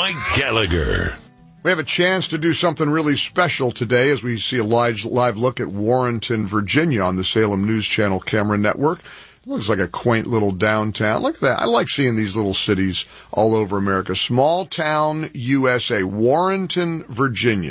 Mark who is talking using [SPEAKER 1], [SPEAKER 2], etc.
[SPEAKER 1] Mike Gallagher.
[SPEAKER 2] We have a chance to do something really special today as we see a live look at Warrenton, Virginia on the Salem News Channel camera network. It looks like a quaint little downtown. Look at that. I like seeing these little cities all over America. Small town USA, Warrenton, Virginia.